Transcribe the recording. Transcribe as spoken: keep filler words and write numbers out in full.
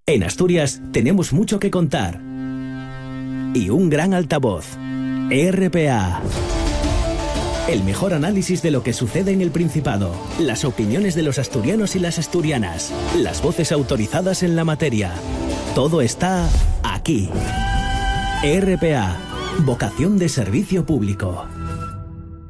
En Asturias tenemos mucho que contar. Y un gran altavoz. R P A. El mejor análisis de lo que sucede en el Principado. Las opiniones de los asturianos y las asturianas. Las voces autorizadas en la materia. Todo está aquí. R P A. Vocación de servicio público.